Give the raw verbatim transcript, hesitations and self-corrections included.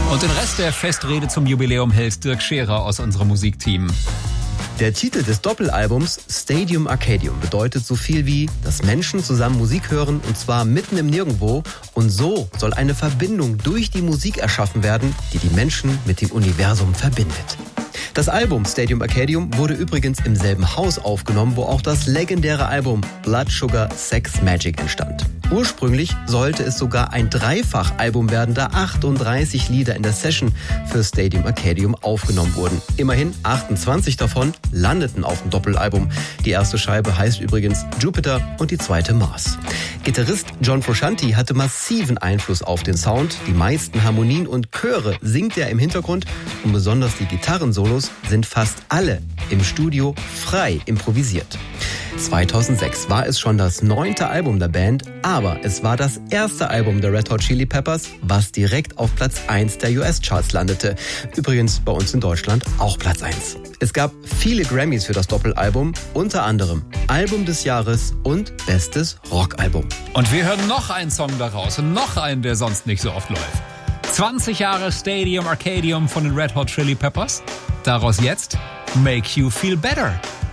Und den Rest der Festrede zum Jubiläum hält Dirk Scherer aus unserem Musikteam. Der Titel des Doppelalbums Stadium Arcadium bedeutet so viel wie, dass Menschen zusammen Musik hören und zwar mitten im Nirgendwo. Und so soll eine Verbindung durch die Musik erschaffen werden, die die Menschen mit dem Universum verbindet. Das Album Stadium Arcadium wurde übrigens im selben Haus aufgenommen, wo auch das legendäre Album Blood Sugar Sex Magik entstand. Ursprünglich sollte es sogar ein Dreifachalbum werden, da achtunddreißig Lieder in der Session für Stadium Arcadium aufgenommen wurden. Immerhin achtundzwanzig davon landeten auf dem Doppelalbum. Die erste Scheibe heißt übrigens Jupiter und die zweite Mars. Gitarrist John Frusciante hatte massiven Einfluss auf den Sound. Die meisten Harmonien und Chöre singt er im Hintergrund und besonders die Gitarrensolos sind fast alle im Studio frei improvisiert. zweitausendsechs war es schon das neunte Album der Band, aber es war das erste Album der Red Hot Chili Peppers, was direkt auf Platz eins der U S-Charts landete. Übrigens bei uns in Deutschland auch Platz eins. Es gab viele Grammys für das Doppelalbum, unter anderem Album des Jahres und Bestes Rockalbum. Und wir hören noch einen Song daraus und noch einen, der sonst nicht so oft läuft. zwanzig Jahre Stadium Arcadium von den Red Hot Chili Peppers. Daraus jetzt Make You Feel Better.